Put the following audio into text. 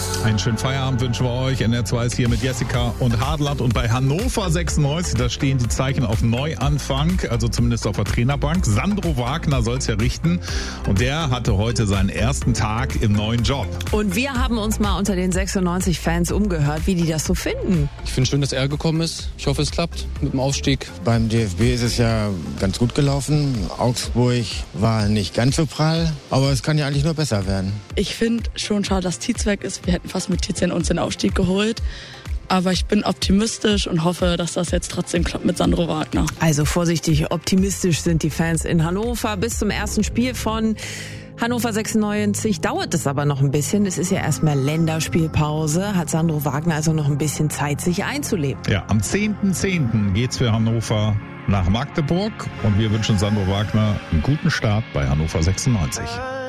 Einen schönen Feierabend wünschen wir euch. NR2 ist hier mit Jessica und Hartland. Und bei Hannover 96, da stehen die Zeichen auf Neuanfang, also zumindest auf der Trainerbank. Sandro Wagner soll es ja richten. Und der hatte heute seinen ersten Tag im neuen Job. Und wir haben uns mal unter den 96-Fans umgehört, wie die das so finden. Ich finde schön, dass er gekommen ist. Ich hoffe, es klappt mit dem Aufstieg. Beim DFB ist es ja ganz gut gelaufen. Augsburg war nicht ganz so prall, aber es kann ja eigentlich nur besser werden. Ich finde schon schade, dass Tietz weg ist. Wir hätten fast mit Tietz uns den Aufstieg geholt. Aber ich bin optimistisch und hoffe, dass das jetzt trotzdem klappt mit Sandro Wagner. Also vorsichtig optimistisch sind die Fans in Hannover. Bis zum ersten Spiel von Hannover 96 dauert es aber noch ein bisschen. Es ist ja erstmal Länderspielpause. Hat Sandro Wagner also noch ein bisschen Zeit, sich einzuleben. Ja, am 10.10. geht's für Hannover nach Magdeburg. Und wir wünschen Sandro Wagner einen guten Start bei Hannover 96.